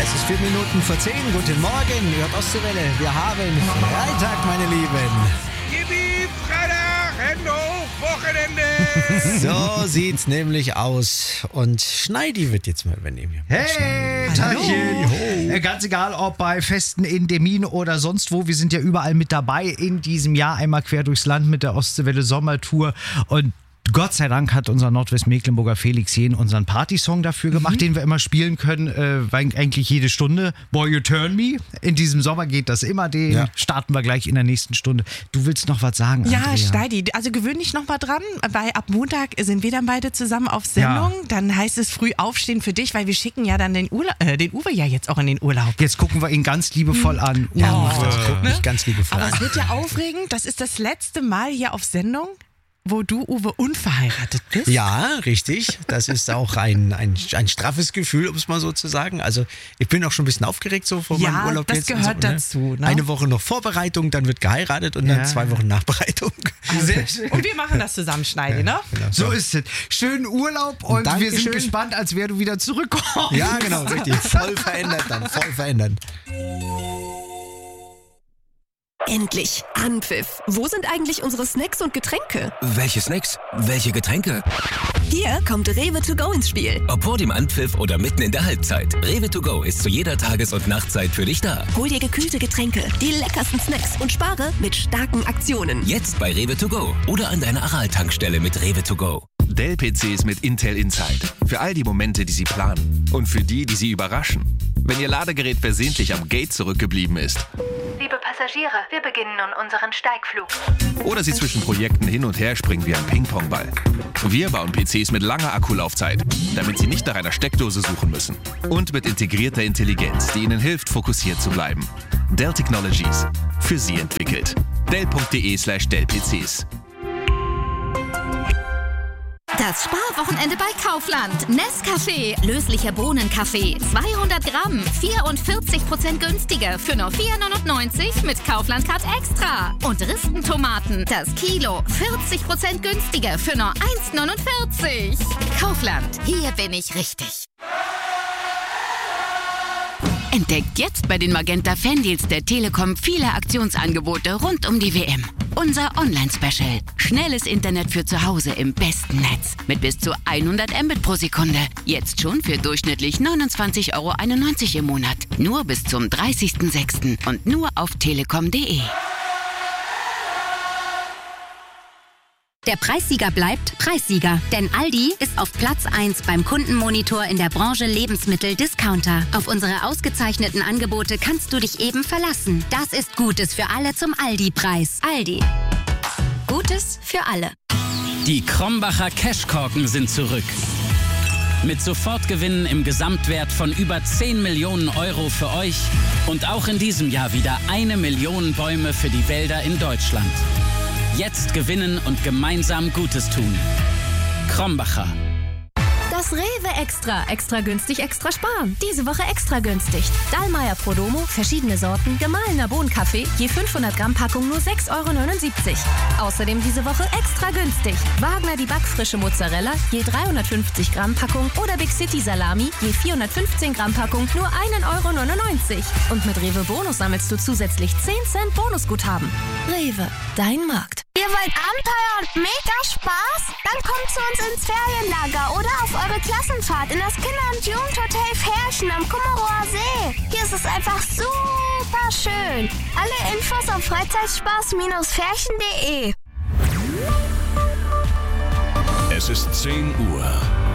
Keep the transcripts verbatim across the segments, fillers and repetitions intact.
Es ist vier Minuten vor zehn. Guten Morgen, ihr hört Ostseewelle. Wir haben Freitag, meine Lieben. Yippie, Freitag, Hände hoch, Wochenende. So sieht's nämlich aus. Und Schneidi wird jetzt mal übernehmen. Hey, Tachchen. Äh, Ganz egal, ob bei Festen in Demmin oder sonst wo. Wir sind ja überall mit dabei in diesem Jahr. Einmal quer durchs Land mit der Ostseewelle Sommertour. Und Gott sei Dank hat unser Nordwestmecklenburger Felix Jähn unseren Partysong dafür gemacht, mhm. den wir immer spielen können, äh, eigentlich jede Stunde. Boy, You Turn Me. In diesem Sommer geht das immer. Den ja. starten wir gleich in der nächsten Stunde. Du willst noch was sagen, Ja, Andrea? Steidi, also gewöhn dich noch mal dran, weil ab Montag sind wir dann beide zusammen auf Sendung. Ja. Dann heißt es früh aufstehen für dich, weil wir schicken ja dann den, Urla- äh, den Uwe ja jetzt auch in den Urlaub. Jetzt gucken wir ihn ganz liebevoll an. Ja, oh. das guckt mich ganz liebevoll Aber an. es wird ja aufregend. Das ist das letzte Mal hier auf Sendung, wo du, Uwe, unverheiratet bist. Ja, richtig. Das ist auch ein, ein, ein straffes Gefühl, um es mal so zu sagen. Also ich bin auch schon ein bisschen aufgeregt so vor ja, meinem Urlaub. das jetzt gehört so, ne? dazu. Ne? Eine Woche noch Vorbereitung, dann wird geheiratet und ja. dann zwei Wochen Nachbereitung. Sehr schön. Und wir machen das zusammen, Schneidi, ne? Genau. So ist es. Schönen Urlaub und Dankeschön. wir sind gespannt, als wer du wieder zurückkommst. Ja, genau, richtig. Voll verändert dann, voll verändert. Endlich Anpfiff. Wo sind eigentlich unsere Snacks und Getränke? Welche Snacks? Welche Getränke? Hier kommt Rewe to go ins Spiel. Ob vor dem Anpfiff oder mitten in der Halbzeit. Rewe to go ist zu jeder Tages- und Nachtzeit für dich da. Hol dir gekühlte Getränke, die leckersten Snacks und spare mit starken Aktionen. Jetzt bei Rewe to go oder an deiner Aral-Tankstelle mit Rewe to go. Dell-P Cs mit Intel Inside. Für all die Momente, die Sie planen. Und für die, die Sie überraschen. Wenn Ihr Ladegerät versehentlich am Gate zurückgeblieben ist. Liebe Passagiere, wir beginnen nun unseren Steigflug. Oder Sie zwischen Projekten hin und her springen wie ein Ping-Pong-Ball. Wir bauen P Cs mit langer Akkulaufzeit, damit Sie nicht nach einer Steckdose suchen müssen. Und mit integrierter Intelligenz, die Ihnen hilft, fokussiert zu bleiben. Dell Technologies. Für Sie entwickelt. Dell.de slash Dell-PCs. Das Sparwochenende bei Kaufland. Nescafé, löslicher Bohnenkaffee, zweihundert Gramm, vierundvierzig Prozent günstiger für nur vier neunundneunzig mit Kaufland Card Extra. Und Ristentomaten, das Kilo, vierzig Prozent günstiger für nur eins neunundvierzig. Kaufland, hier bin ich richtig. Entdeckt jetzt bei den Magenta Fandeals der Telekom viele Aktionsangebote rund um die W M. Unser Online-Special. Schnelles Internet für zu Hause im besten Netz. Mit bis zu hundert Mbit pro Sekunde. Jetzt schon für durchschnittlich neunundzwanzig Euro einundneunzig im Monat. Nur bis zum dreißigsten sechsten und nur auf telekom punkt de. Der Preissieger bleibt Preissieger, denn Aldi ist auf Platz eins beim Kundenmonitor in der Branche Lebensmittel-Discounter. Auf unsere ausgezeichneten Angebote kannst du dich eben verlassen. Das ist Gutes für alle zum Aldi-Preis. Aldi. Gutes für alle. Die Krombacher Cashkorken sind zurück. Mit Sofortgewinnen im Gesamtwert von über zehn Millionen Euro für euch und auch in diesem Jahr wieder eine Million Bäume für die Wälder in Deutschland. Jetzt gewinnen und gemeinsam Gutes tun. Krombacher. Das Rewe Extra. Extra günstig, extra sparen. Diese Woche extra günstig. Dallmayr Prodomo, verschiedene Sorten, gemahlener Bohnenkaffee, je fünfhundert Gramm Packung nur sechs Euro neunundsiebzig. Außerdem diese Woche extra günstig. Wagner die backfrische Mozzarella, je dreihundertfünfzig Gramm Packung oder Big City Salami, je vierhundertfünfzehn Gramm Packung nur ein Euro neunundneunzig. Und mit Rewe Bonus sammelst du zusätzlich zehn Cent Bonusguthaben. Rewe, dein Markt. Ihr wollt Abenteuer und mega Spaß? Dann kommt zu uns ins Ferienlager oder auf eure Klassenfahrt in das Kinder- und Jugendhotel Ferchen am Kummerower See. Hier ist es einfach super schön. Alle Infos auf freizeitspaß Ferchen punkt de. Es ist zehn Uhr.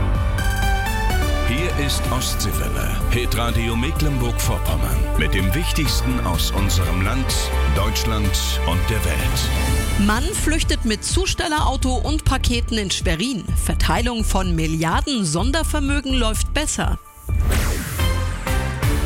Hier ist Ostseewelle, Hitradio Mecklenburg-Vorpommern. Mit dem Wichtigsten aus unserem Land, Deutschland und der Welt. Mann flüchtet mit Zustellerauto und Paketen in Schwerin. Verteilung von Milliarden Sondervermögen läuft besser.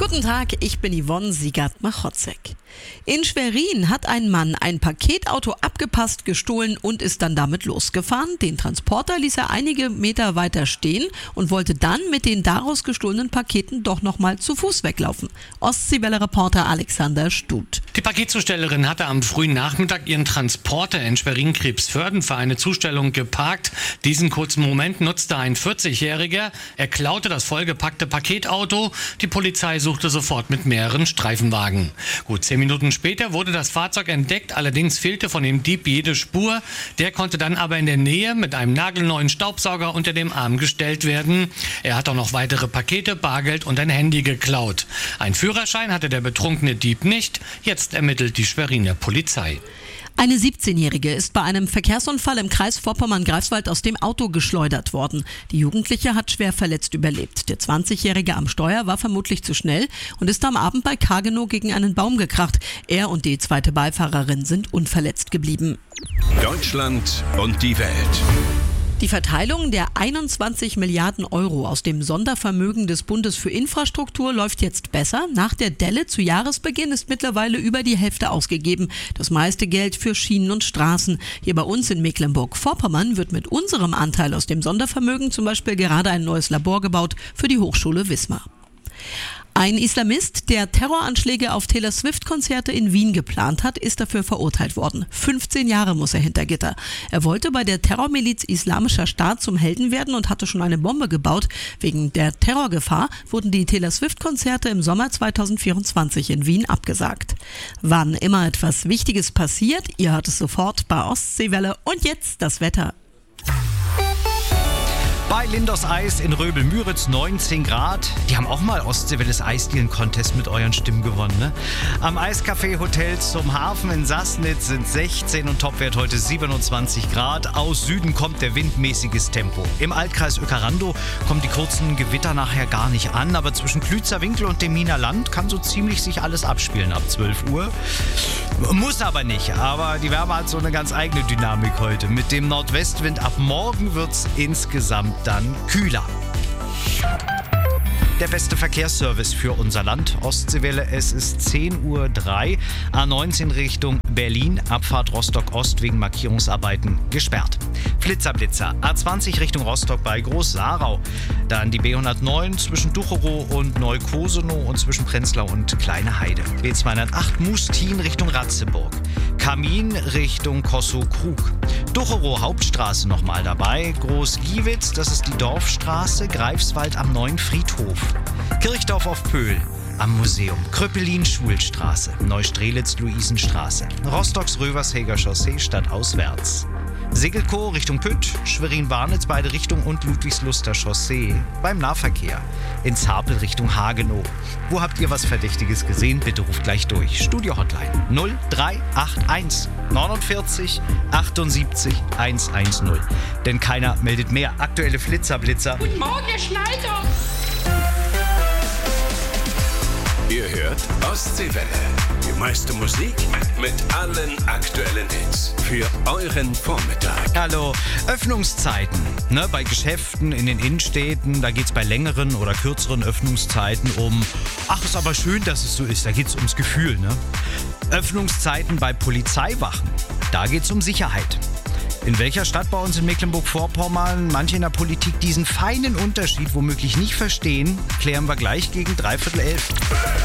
Guten Tag, ich bin Yvonne Siegert-Machotzek. In Schwerin hat ein Mann ein Paketauto abgepasst, gestohlen und ist dann damit losgefahren. Den Transporter ließ er einige Meter weiter stehen und wollte dann mit den daraus gestohlenen Paketen doch nochmal zu Fuß weglaufen. Ostseewelle-Reporter Alexander Stut. Die Paketzustellerin hatte am frühen Nachmittag ihren Transporter in Schwerin-Krebsförden für eine Zustellung geparkt. Diesen kurzen Moment nutzte ein vierzigjähriger. Er klaute das vollgepackte Paketauto. Die Polizei suchte sofort mit mehreren Streifenwagen. Gut zehn Minuten später wurde das Fahrzeug entdeckt, allerdings fehlte von dem Dieb jede Spur. Der konnte dann aber in der Nähe mit einem nagelneuen Staubsauger unter dem Arm gestellt werden. Er hat auch noch weitere Pakete, Bargeld und ein Handy geklaut. Ein Führerschein hatte der betrunkene Dieb nicht. Jetzt ermittelt die Schweriner Polizei. Eine siebzehnjährige ist bei einem Verkehrsunfall im Kreis Vorpommern-Greifswald aus dem Auto geschleudert worden. Die Jugendliche hat schwer verletzt überlebt. Der zwanzigjährige am Steuer war vermutlich zu schnell und ist am Abend bei Kargenow gegen einen Baum gekracht. Er und die zweite Beifahrerin sind unverletzt geblieben. Deutschland und die Welt. Die Verteilung der einundzwanzig Milliarden Euro aus dem Sondervermögen des Bundes für Infrastruktur läuft jetzt besser. Nach der Delle zu Jahresbeginn ist mittlerweile über die Hälfte ausgegeben. Das meiste Geld für Schienen und Straßen. Hier bei uns in Mecklenburg-Vorpommern wird mit unserem Anteil aus dem Sondervermögen zum Beispiel gerade ein neues Labor gebaut für die Hochschule Wismar. Ein Islamist, der Terroranschläge auf Taylor Swift-Konzerte in Wien geplant hat, ist dafür verurteilt worden. fünfzehn Jahre muss er hinter Gitter. Er wollte bei der Terrormiliz Islamischer Staat zum Helden werden und hatte schon eine Bombe gebaut. Wegen der Terrorgefahr wurden die Taylor Swift-Konzerte im Sommer zweitausendvierundzwanzig in Wien abgesagt. Wann immer etwas Wichtiges passiert, ihr hört es sofort bei Ostseewelle. Und jetzt das Wetter. Bei Lindos Eis in Röbel-Müritz neunzehn Grad. Die haben auch mal Ostseewelles Eisdielen-Contest mit euren Stimmen gewonnen, ne? Am Eiscafé Hotel zum Hafen in Sassnitz sind sechzehn und Topwert heute siebenundzwanzig Grad. Aus Süden kommt der Wind mäßiges Tempo. Im Altkreis Öckerando kommen die kurzen Gewitter nachher gar nicht an, aber zwischen Klützer Winkel und dem Miner Land kann so ziemlich sich alles abspielen ab zwölf Uhr. Muss aber nicht, aber die Wärme hat so eine ganz eigene Dynamik heute. Mit dem Nordwestwind ab morgen wird's insgesamt dann kühler. Der beste Verkehrsservice für unser Land. Ostseewelle, es ist zehn Uhr drei. A neunzehn Richtung Berlin, Abfahrt Rostock-Ost wegen Markierungsarbeiten gesperrt. Flitzerblitzer, A zwanzig Richtung Rostock bei Groß-Sarau. Dann die B hundertneun zwischen Ducherow und Neukosenow und zwischen Prenzlau und Kleine Heide. B zweihundertacht Mustin Richtung Ratzeburg. Kamin Richtung Kossow-Krug. Ducherow Hauptstraße nochmal dabei. Groß-Giewitz, das ist die Dorfstraße. Greifswald am Neuen Friedhof. Kirchdorf auf Pöhl am Museum. Kröppelin Schulstraße. Neustrelitz Luisenstraße. Rostocks Rövershäger Chaussee stadtauswärts. Segelkow Richtung Pütt, Schwerin-Barnitz beide Richtungen und Ludwigsluster Chaussee beim Nahverkehr. In Zapel Richtung Hagenow. Wo habt ihr was Verdächtiges gesehen? Bitte ruft gleich durch. Studio Hotline null drei acht eins neunundvierzig achtundsiebzig hundertzehn. Denn keiner meldet mehr. Aktuelle Flitzerblitzer. Guten Morgen, Herr Schneider. Ihr hört Ostseewelle. Die meiste Musik mit allen aktuellen Hits. Für euren Vormittag. Hallo. Öffnungszeiten. Ne, bei Geschäften in den Innenstädten, da geht es bei längeren oder kürzeren Öffnungszeiten um, ach, ist aber schön, dass es so ist. Da geht es ums Gefühl. Ne? Öffnungszeiten bei Polizeiwachen, da geht es um Sicherheit. In welcher Stadt bei uns in Mecklenburg-Vorpommern manche in der Politik diesen feinen Unterschied womöglich nicht verstehen, klären wir gleich gegen dreiviertel elf.